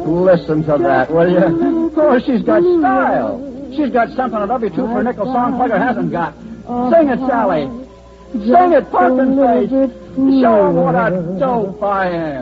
Listen to that, will you? Oh, she's got style. She's got something a W2 for a nickel song plugger hasn't got. Sing it, Sally. Sing it, pumpkin face. Show 'em what a dope I am.